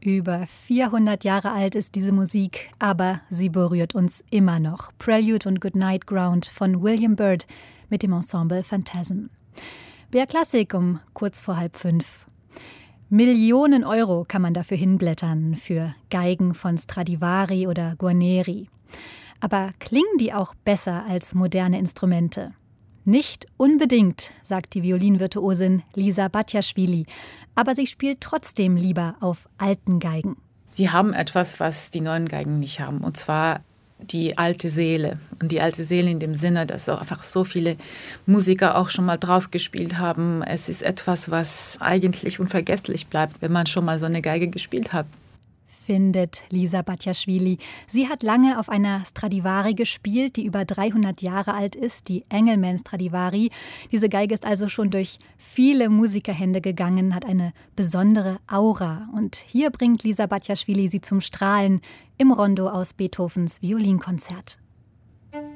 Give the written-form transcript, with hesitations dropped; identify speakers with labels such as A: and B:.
A: Über 400 Jahre alt ist diese Musik, aber sie berührt uns immer noch. Prelude und Goodnight Ground von William Byrd mit dem Ensemble Phantasm. BR Klassik um kurz vor 4:30. Millionen Euro kann man dafür hinblättern, für Geigen von Stradivari oder Guarneri. Aber klingen die auch besser als moderne Instrumente? Nicht unbedingt, sagt die Violinvirtuosin Lisa Batjaschwili. Aber sie spielt trotzdem lieber auf alten Geigen.
B: Die haben etwas, was die neuen Geigen nicht haben. Und zwar die alte Seele. Und die alte Seele in dem Sinne, dass auch einfach so viele Musiker auch schon mal drauf gespielt haben. Es ist etwas, was eigentlich unvergesslich bleibt, wenn man schon mal so eine Geige gespielt hat.
A: Findet Lisa Batjaschwili. Sie hat lange auf einer Stradivari gespielt, die über 300 Jahre alt ist, die Engelmann Stradivari. Diese Geige ist also schon durch viele Musikerhände gegangen, hat eine besondere Aura. Und hier bringt Lisa Batjaschwili sie zum Strahlen im Rondo aus Beethovens Violinkonzert.